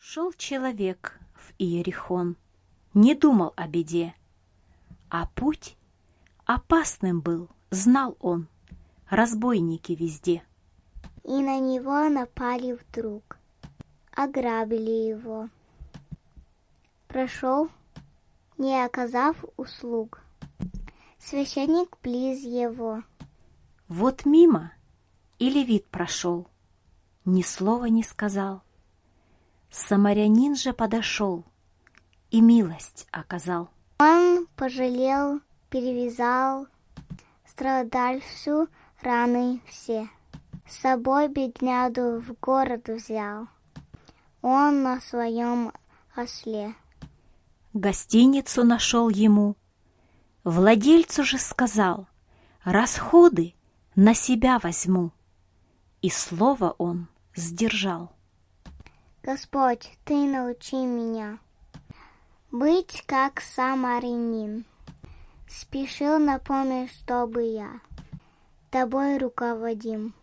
Шел человек в Иерихон, не думал о беде, а путь опасным был, знал он, разбойники везде. И на него напали вдруг, ограбили его. Прошел, не оказав услуг, священник близ его. Вот мимо и левит прошел, ни слова не сказал. Самарянин же подошел и милость оказал. Он пожалел, перевязал страдальцу раны все. С собой беднягу в город взял, он на своем осле. Гостиницу нашел ему, владельцу же сказал: расходы на себя возьму. И слово он сдержал. Господь, Ты научи меня быть как самарянин. Спешил на помощь, чтобы я Тобой руководим.